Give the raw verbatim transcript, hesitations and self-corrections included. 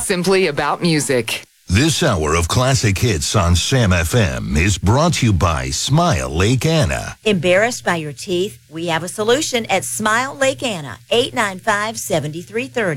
simply about music. This hour of classic hits on Sam F M is brought to you by Smile Lake Anna. Embarrassed by your teeth? We have a solution at Smile Lake Anna, eight nine five, seven three three